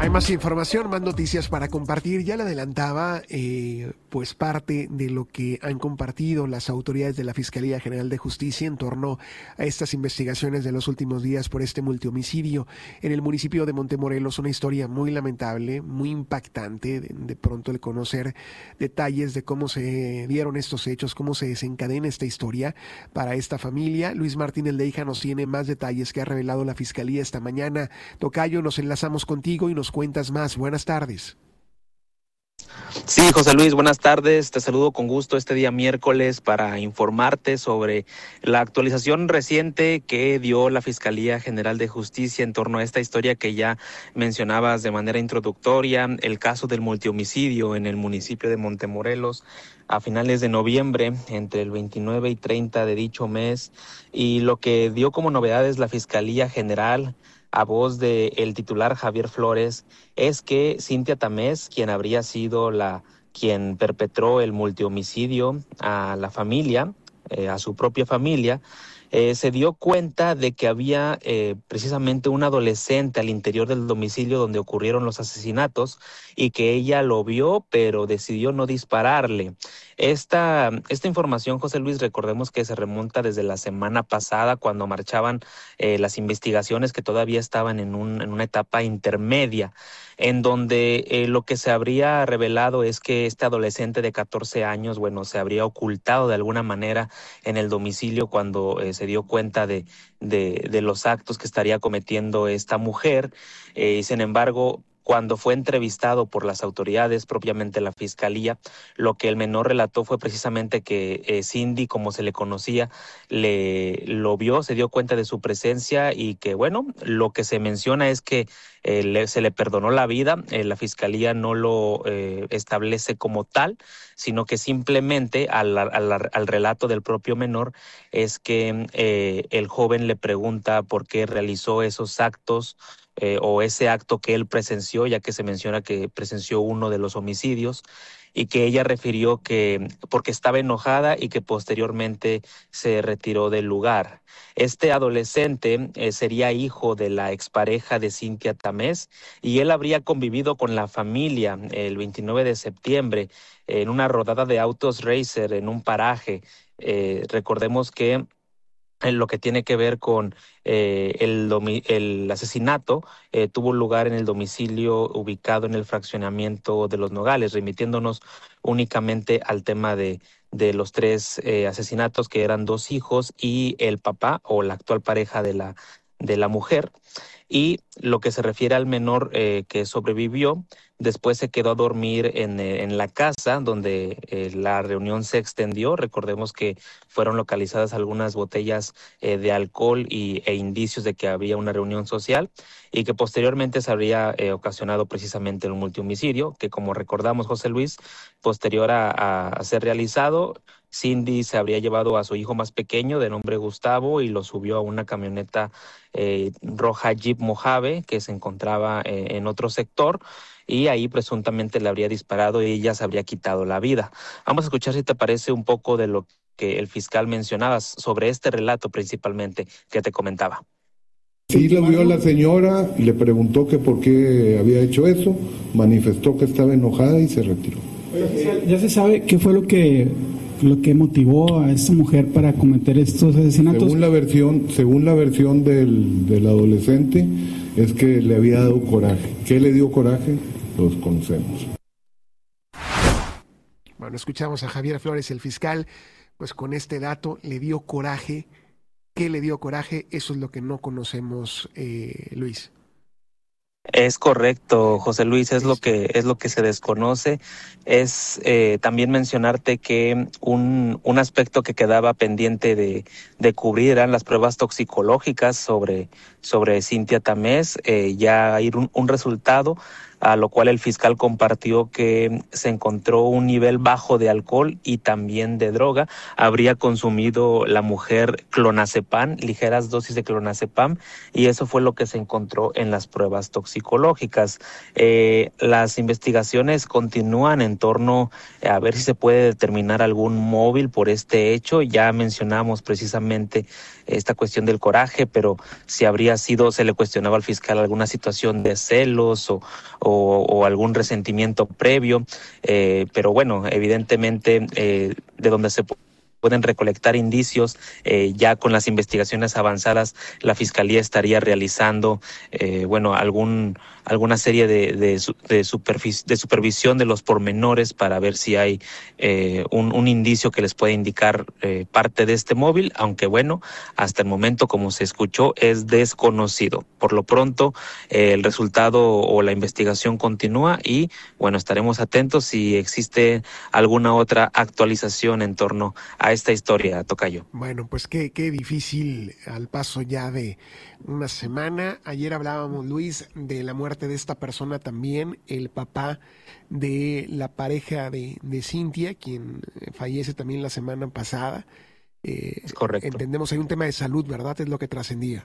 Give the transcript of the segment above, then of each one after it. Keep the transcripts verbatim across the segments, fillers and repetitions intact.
Hay más información, más noticias para compartir. Ya le adelantaba, eh, pues parte de lo que han compartido las autoridades de la Fiscalía General de Justicia en torno a estas investigaciones de los últimos días por este multihomicidio en el municipio de Montemorelos. Una historia muy lamentable, muy impactante, de, de pronto el conocer detalles de cómo se dieron estos hechos, cómo se desencadena esta historia para esta familia. Luis Martínez Leija nos tiene más detalles que ha revelado la Fiscalía esta mañana. Tocayo, nos enlazamos contigo y nos cuentas más. Buenas tardes. Sí, José Luis, buenas tardes. Te saludo con gusto este día miércoles para informarte sobre la actualización reciente que dio la Fiscalía General de Justicia en torno a esta historia que ya mencionabas de manera introductoria, el caso del multihomicidio en el municipio de Montemorelos a finales de noviembre, entre el veintinueve y treinta de dicho mes, y lo que dio como novedades la Fiscalía General a voz del titular Javier Flores, es que Cintia Tamés, quien habría sido la quien perpetró el multihomicidio a la familia, eh, a su propia familia, eh, se dio cuenta de que había eh, precisamente un adolescente al interior del domicilio donde ocurrieron los asesinatos y que ella lo vio, pero decidió no dispararle. Esta, esta información, José Luis, recordemos que se remonta desde la semana pasada cuando marchaban eh, las investigaciones que todavía estaban en, un, en una etapa intermedia, en donde eh, lo que se habría revelado es que este adolescente de catorce años, bueno, se habría ocultado de alguna manera en el domicilio cuando eh, se dio cuenta de, de, de los actos que estaría cometiendo esta mujer. Eh, sin embargo, cuando fue entrevistado por las autoridades, propiamente la Fiscalía, lo que el menor relató fue precisamente que eh, Cindy, como se le conocía, le lo vio, se dio cuenta de su presencia y que, bueno, lo que se menciona es que eh, le, se le perdonó la vida. Eh, la Fiscalía no lo eh, establece como tal, sino que simplemente al, al, al relato del propio menor es que eh, el joven le pregunta por qué realizó esos actos, Eh, o ese acto que él presenció, ya que se menciona que presenció uno de los homicidios, y que ella refirió que porque estaba enojada y que posteriormente se retiró del lugar. Este adolescente eh, sería hijo de la expareja de Cintia Tamés y él habría convivido con la familia el veintinueve de septiembre en una rodada de autos racer en un paraje. Eh, recordemos que en lo que tiene que ver con eh, el, domi- el asesinato, eh, tuvo lugar en el domicilio ubicado en el fraccionamiento de Los Nogales, remitiéndonos únicamente al tema de, de los tres eh, asesinatos, que eran dos hijos y el papá o la actual pareja de la, de la mujer. Y lo que se refiere al menor eh, que sobrevivió, después se quedó a dormir en, eh, en la casa donde eh, la reunión se extendió. Recordemos que fueron localizadas algunas botellas eh, de alcohol y, e indicios de que había una reunión social y que posteriormente se habría eh, ocasionado precisamente el multihomicidio, que como recordamos, José Luis, posterior a, a, a ser realizado, Cindy se habría llevado a su hijo más pequeño de nombre Gustavo y lo subió a una camioneta eh, roja Jeep Mojave que se encontraba eh, en otro sector y ahí presuntamente le habría disparado y ella se habría quitado la vida. Vamos a escuchar si te parece un poco de lo que el fiscal mencionaba sobre este relato principalmente que te comentaba. Sí, lo vio la señora, le preguntó que por qué había hecho eso, manifestó que estaba enojada y se retiró. ¿Ya se sabe qué fue lo que lo que motivó a esta mujer para cometer estos asesinatos? Según la versión, según la versión del, del adolescente, es que le había dado coraje. ¿Qué le dio coraje? Los conocemos. Bueno, escuchamos a Javier Flores, el fiscal, pues con este dato le dio coraje. ¿Qué le dio coraje? Eso es lo que no conocemos, eh, Luis. Es correcto, José Luis, es lo que es lo que se desconoce. Es eh, también mencionarte que un, un aspecto que quedaba pendiente de, de cubrir eran las pruebas toxicológicas sobre, sobre Cintia Tamés. Eh, ya hay un, un resultado a lo cual el fiscal compartió que se encontró un nivel bajo de alcohol y también de droga. Habría consumido la mujer clonazepam, ligeras dosis de clonazepam, y eso fue lo que se encontró en las pruebas toxicológicas. Eh, las investigaciones continúan en torno a ver si se puede determinar algún móvil por este hecho. Ya mencionamos precisamente esta cuestión del coraje, pero si habría sido, se le cuestionaba al fiscal alguna situación de celos o, o, o algún resentimiento previo, eh, pero bueno, evidentemente eh, de donde se pueden recolectar indicios, eh, ya con las investigaciones avanzadas, la Fiscalía estaría realizando, eh, bueno, algún alguna serie de de, de, supervis, de supervisión de los pormenores para ver si hay eh, un, un indicio que les puede indicar eh, parte de este móvil, aunque bueno, hasta el momento, como se escuchó, es desconocido. Por lo pronto, eh, el resultado o la investigación continúa y, bueno, estaremos atentos si existe alguna otra actualización en torno a esta historia, tocayo. Bueno, pues qué, qué difícil al paso ya de una semana. Ayer hablábamos, Luis, de la muerte de esta persona también, el papá de la pareja de, de Cintia, quien fallece también la semana pasada. Eh, es correcto. Entendemos, hay un tema de salud, ¿verdad? Es lo que trascendía.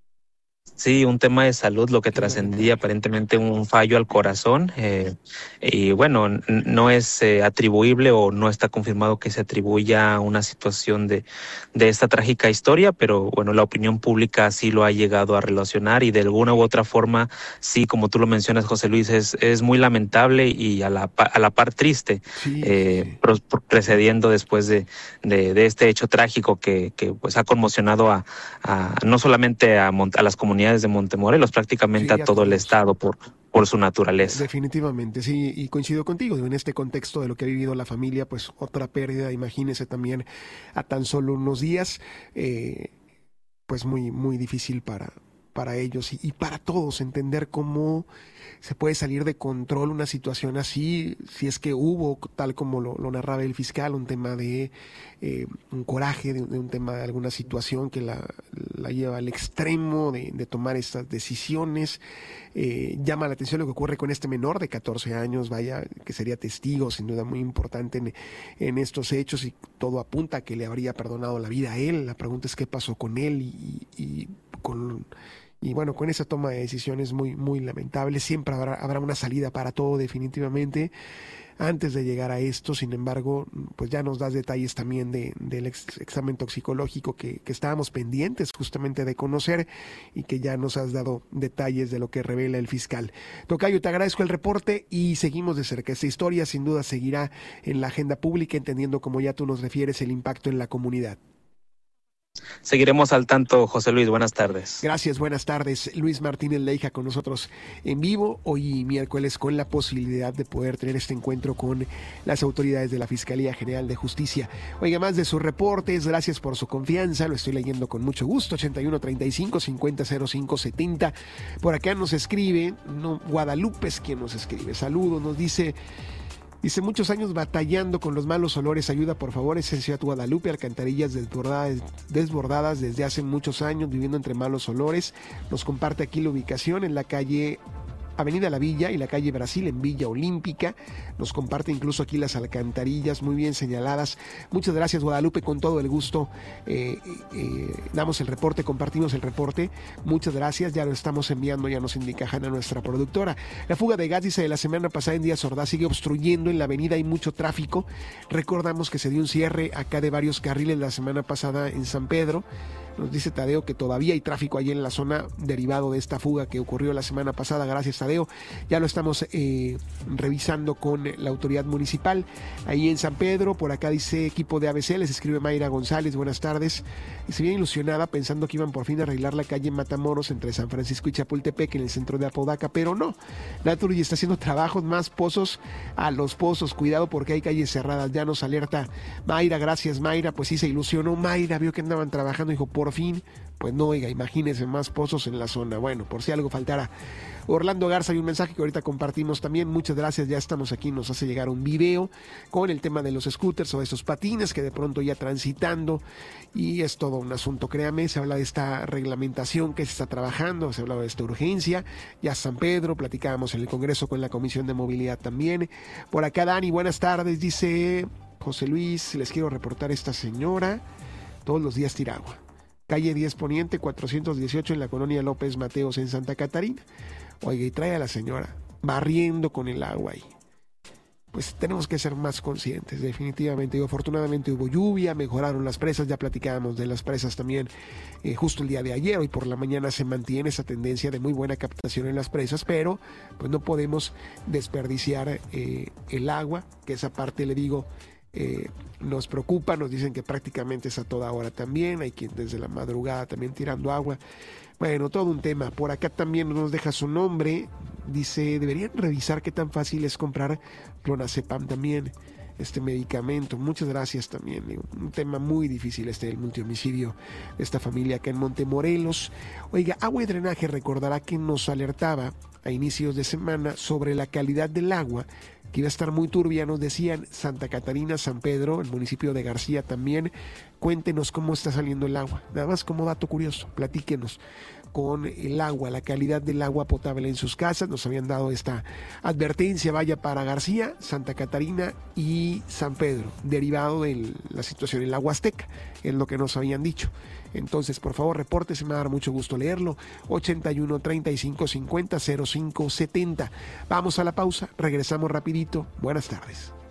Sí, un tema de salud, lo que trascendía aparentemente un fallo al corazón, eh, y bueno, n- no es eh, atribuible o no está confirmado que se atribuya a una situación de, de esta trágica historia, pero bueno, la opinión pública sí lo ha llegado a relacionar y de alguna u otra forma, sí, como tú lo mencionas, José Luis, es, es muy lamentable y a la, a la par triste, Sí, eh, sí. pro- pro- precediendo después de, de, de este hecho trágico que, que pues ha conmocionado a, a no solamente a, Mont- a las comunidades de Montemorelos, prácticamente Sí, a a todo el todos. estado por, por su naturaleza. Definitivamente, sí, y coincido contigo, en este contexto de lo que ha vivido la familia, pues otra pérdida, imagínese también a tan solo unos días, eh, pues muy, muy difícil para, para ellos y, y para todos entender cómo se puede salir de control una situación así, si es que hubo, tal como lo, lo narraba el fiscal, un tema de eh, un coraje, de, de un tema de alguna situación que la, la lleva al extremo de, de tomar estas decisiones. Eh, llama la atención lo que ocurre con este menor de catorce años, vaya, que sería testigo sin duda muy importante en, en estos hechos y todo apunta a que le habría perdonado la vida a él. La pregunta es qué pasó con él y, y con... Y bueno, con esa toma de decisiones muy, muy lamentable, siempre habrá, habrá una salida para todo definitivamente antes de llegar a esto. Sin embargo, pues ya nos das detalles también de, del ex, examen toxicológico que, que estábamos pendientes justamente de conocer y que ya nos has dado detalles de lo que revela el fiscal. Tocayo, te agradezco el reporte y seguimos de cerca. Esta historia sin duda seguirá en la agenda pública, entendiendo, como ya tú nos refieres, el impacto en la comunidad. Seguiremos al tanto, José Luis. Buenas tardes. Gracias, buenas tardes. Luis Martínez Leija con nosotros en vivo, hoy miércoles, con la posibilidad de poder tener este encuentro con las autoridades de la Fiscalía General de Justicia. Oiga, más de sus reportes, gracias por su confianza, lo estoy leyendo con mucho gusto. Ochenta y uno treinta y cinco cincuenta cero cinco setenta. Por acá nos escribe, no, Guadalupe es quien nos escribe. Saludos, nos dice... Dice, muchos años batallando con los malos olores, ayuda por favor, es en Ciudad Guadalupe, alcantarillas desbordadas, desbordadas desde hace muchos años, viviendo entre malos olores. Nos comparte aquí la ubicación en la calle Avenida La Villa y la calle Brasil en Villa Olímpica. Nos comparte incluso aquí las alcantarillas muy bien señaladas. Muchas gracias, Guadalupe, con todo el gusto. Eh, eh, damos el reporte, compartimos el reporte. Muchas gracias, ya lo estamos enviando, ya nos indica Hanna, nuestra productora. La fuga de gas, dice, de la semana pasada en Díaz Ordaz sigue obstruyendo en la avenida, hay mucho tráfico. Recordamos que se dio un cierre acá de varios carriles la semana pasada en San Pedro. Nos dice Tadeo que todavía hay tráfico allí en la zona derivado de esta fuga que ocurrió la semana pasada. Gracias, Tadeo. Ya lo estamos eh, revisando con la autoridad municipal. Ahí en San Pedro, por acá dice equipo de A B C, les escribe Mayra González, buenas tardes. Y se viene ilusionada pensando que iban por fin a arreglar la calle Matamoros entre San Francisco y Chapultepec en el centro de Apodaca, pero no. Naturgy está haciendo trabajos, más pozos a los pozos. Cuidado porque hay calles cerradas. Ya nos alerta Mayra. Gracias, Mayra. Pues sí, se ilusionó Mayra, vio que andaban trabajando, dijo, por por fin, pues no, oiga, imagínense más pozos en la zona. Bueno, por si algo faltara. Orlando Garza, hay un mensaje que ahorita compartimos también. Muchas gracias, ya estamos aquí, nos hace llegar un video con el tema de los scooters o de esos patines que de pronto ya transitando, y es todo un asunto, créame. Se habla de esta reglamentación que se está trabajando, se habla de esta urgencia. Ya San Pedro, platicábamos en el Congreso con la Comisión de Movilidad también. Por acá Dani, buenas tardes, dice José Luis, les quiero reportar esta señora, todos los días tira agua. Calle diez Poniente, cuatrocientos dieciocho, en la colonia López Mateos, en Santa Catarina. Oiga, y trae a la señora barriendo con el agua ahí. Pues tenemos que ser más conscientes, definitivamente. Y afortunadamente hubo lluvia, mejoraron las presas, ya platicábamos de las presas también eh, justo el día de ayer. Hoy por la mañana se mantiene esa tendencia de muy buena captación en las presas, pero pues no podemos desperdiciar eh, el agua, que esa parte, le digo, Eh, nos preocupa. Nos dicen que prácticamente es a toda hora también, hay quien desde la madrugada también tirando agua. Bueno, todo un tema. Por acá también nos deja su nombre, dice, deberían revisar qué tan fácil es comprar clonazepam también, este medicamento. Muchas gracias también. Un tema muy difícil este del multihomicidio de esta familia acá en Montemorelos. Oiga, Agua y Drenaje recordará que nos alertaba a inicios de semana sobre la calidad del agua, que iba a estar muy turbia. Nos decían Santa Catarina, San Pedro, el municipio de García también. Cuéntenos cómo está saliendo el agua. Nada más como dato curioso, platíquenos con el agua, la calidad del agua potable en sus casas. Nos habían dado esta advertencia, vaya, para García, Santa Catarina y San Pedro, derivado de la situación en la Huasteca, es lo que nos habían dicho. Entonces, por favor, repórtese, me va a dar mucho gusto leerlo. ochenta y uno, treinta y cinco, cincuenta, cero cinco, setenta. Vamos a la pausa, regresamos rapidito. Buenas tardes.